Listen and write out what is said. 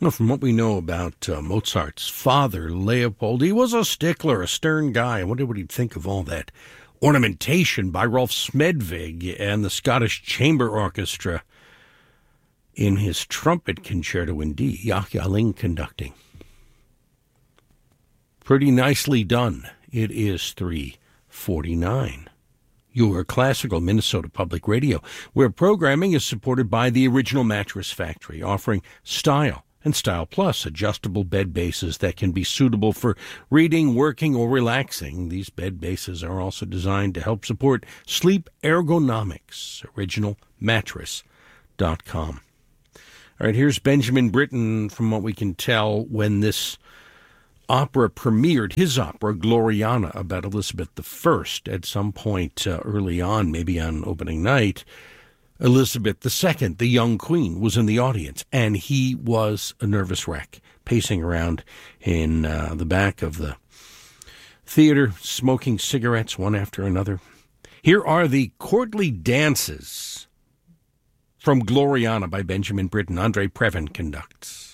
Well, from what we know about Mozart's father, Leopold, he was a stickler, a stern guy. I wonder what he'd think of all that ornamentation by Rolf Smedvig and the Scottish Chamber Orchestra in his trumpet concerto in D, Yahya Ling conducting. Pretty nicely done. It is 3:49. Your classical Minnesota Public Radio, where programming is supported by the Original Mattress Factory, offering Style and Style Plus adjustable bed bases that can be suitable for reading, working, or relaxing. These bed bases are also designed to help support sleep ergonomics. OriginalMattress.com. All right, here's Benjamin Britten, from what we can tell, when this opera premiered, his opera, Gloriana, about Elizabeth I, at some point early on, maybe on opening night. Elizabeth II, the young queen, was in the audience, and he was a nervous wreck, pacing around in the back of the theater, smoking cigarettes one after another. Here are the courtly dances from Gloriana by Benjamin Britten. Andre Previn conducts.